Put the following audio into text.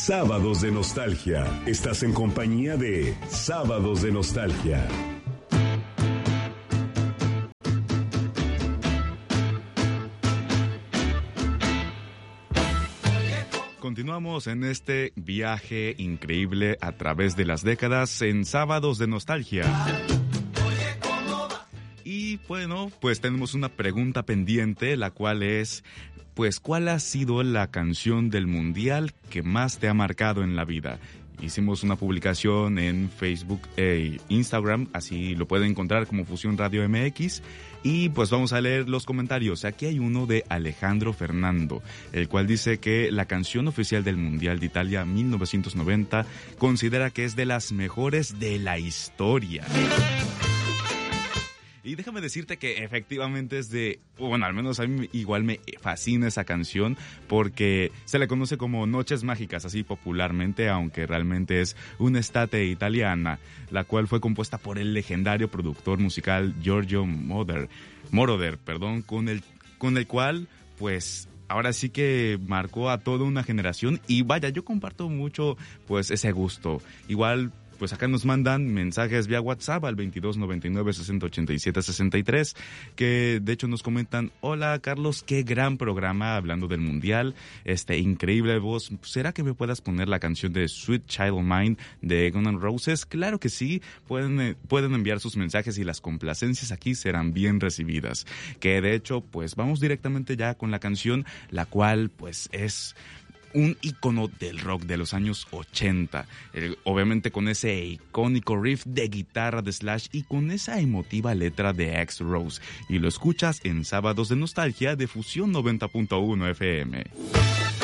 Sábados de Nostalgia. Estás en compañía de Sábados de Nostalgia. Continuamos en este viaje increíble a través de las décadas en Sábados de Nostalgia. Y bueno, pues tenemos una pregunta pendiente, la cual es, pues, ¿cuál ha sido la canción del Mundial que más te ha marcado en la vida? Hicimos una publicación en Facebook e Instagram, así lo pueden encontrar como Fusión Radio MX. Y pues vamos a leer los comentarios. Aquí hay uno de Alejandro Fernando, el cual dice que la canción oficial del Mundial de Italia 1990 considera que es de las mejores de la historia. Y déjame decirte que efectivamente es de, bueno, al menos a mí igual me fascina esa canción porque se le conoce como Noches Mágicas, así popularmente, aunque realmente es una estate italiana, la cual fue compuesta por el legendario productor musical Giorgio Moroder, con el cual, pues, ahora sí que marcó a toda una generación y vaya, yo comparto mucho, pues, ese gusto. Igual, pues acá nos mandan mensajes vía WhatsApp al 2299-6087-63, que de hecho nos comentan: hola Carlos, qué gran programa hablando del Mundial, increíble voz, ¿será que me puedas poner la canción de Sweet Child O' Mine de Guns N' Roses? Claro que sí, pueden enviar sus mensajes y las complacencias aquí serán bien recibidas, que de hecho pues vamos directamente ya con la canción, la cual pues es un ícono del rock de los años 80, obviamente con ese icónico riff de guitarra de Slash y con esa emotiva letra de X-Rose. Y lo escuchas en Sábados de Nostalgia de Fusión 90.1 FM.